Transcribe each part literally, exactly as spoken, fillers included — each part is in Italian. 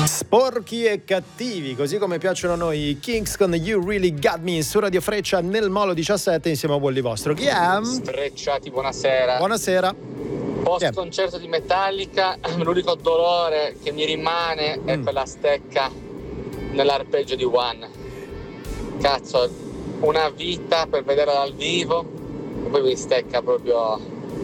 Sporchi e cattivi, così come piacciono a noi i Kings con You Really Got Me su Radio Freccia nel Molo diciassette insieme a Bolli Vostro. Chi è? Sfrecciati, buonasera. Buonasera. Post concerto di Metallica, l'unico dolore che mi rimane mm. è quella stecca nell'arpeggio di One. Cazzo, una vita per vederla dal vivo e poi mi stecca proprio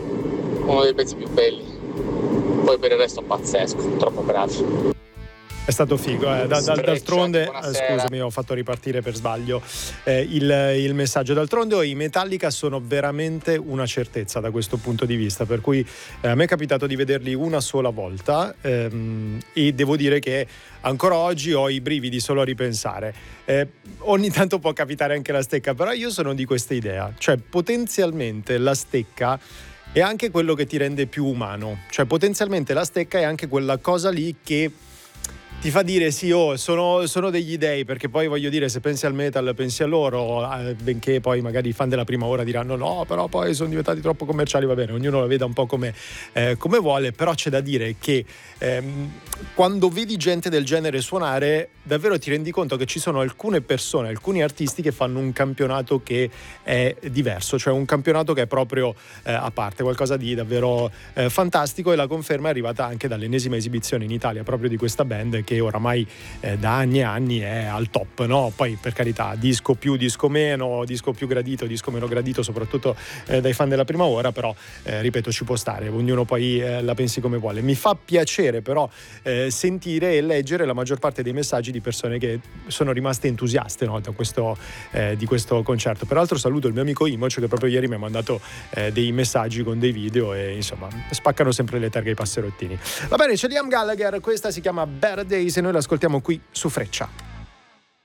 uno dei pezzi più belli. Poi per il resto pazzesco, troppo bravi. È stato figo, eh. da, da, d'altronde eh, scusami, ho fatto ripartire per sbaglio eh, il, il messaggio. D'altronde i Metallica sono veramente una certezza da questo punto di vista, per cui eh, a me è capitato di vederli una sola volta ehm, e devo dire che ancora oggi ho i brividi solo a ripensare. Eh, ogni tanto può capitare anche la stecca, però io sono di questa idea, cioè potenzialmente la stecca è anche quello che ti rende più umano, cioè potenzialmente la stecca è anche quella cosa lì che ti fa dire sì, oh, sono, sono degli dei, perché poi voglio dire, se pensi al metal pensi a loro, eh, benché poi magari i fan della prima ora diranno no, però poi sono diventati troppo commerciali, va bene, ognuno la veda un po' come, eh, come vuole, però c'è da dire che ehm, quando vedi gente del genere suonare davvero ti rendi conto che ci sono alcune persone, alcuni artisti che fanno un campionato che è diverso, cioè un campionato che è proprio eh, a parte, qualcosa di davvero eh, fantastico, e la conferma è arrivata anche dall'ennesima esibizione in Italia proprio di questa band che oramai eh, da anni e anni è al top, no? Poi per carità, disco più, disco meno, disco più gradito, disco meno gradito, soprattutto eh, dai fan della prima ora, però eh, ripeto, ci può stare, ognuno poi eh, la pensi come vuole. Mi fa piacere però eh, sentire e leggere la maggior parte dei messaggi di persone che sono rimaste entusiaste, no? da questo, eh, di questo concerto. Peraltro saluto il mio amico Imoc che proprio ieri mi ha mandato eh, dei messaggi con dei video e insomma spaccano sempre le targhe ai passerottini. Va bene, c'è Liam Gallagher, questa si chiama Better Days e noi l'ascoltiamo qui su Freccia.